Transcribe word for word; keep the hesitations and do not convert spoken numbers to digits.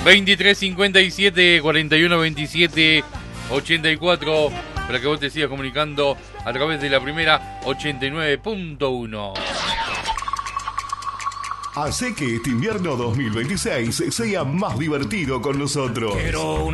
veintitrés cincuenta y siete cuarenta y uno veintisiete ochenta y cuatro para que vos te sigas comunicando a través de la primera ochenta y nueve punto uno. Hace que este invierno dos mil veintiséis sea más divertido con nosotros. Quiero